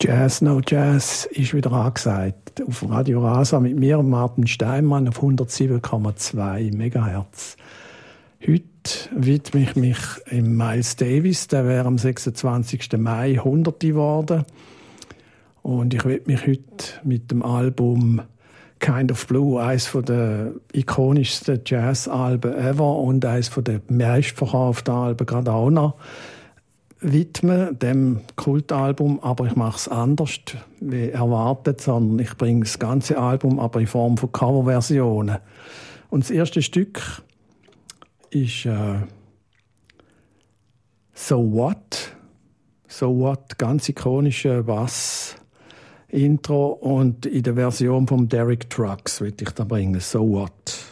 Jazz No Jazz ist wieder angesagt. Auf Radio Rasa mit mir, Martin Steinmann, auf 107,2 MHz. Heute widme ich mich im Miles Davis, der wäre am 26. Mai 100 geworden. Und ich widme mich heute mit dem Album Kind of Blue, eines der ikonischsten Jazz-Alben ever und eines der meistverkauften Alben gerade auch noch, widmen dem Kultalbum, aber ich mache es anders wie erwartet, sondern ich bringe das ganze Album aber in Form von Coverversionen. Und das erste Stück ist So What? So What, ganz ikonische Bass-Intro und in der Version von Derek Trucks will ich da bringen, So What?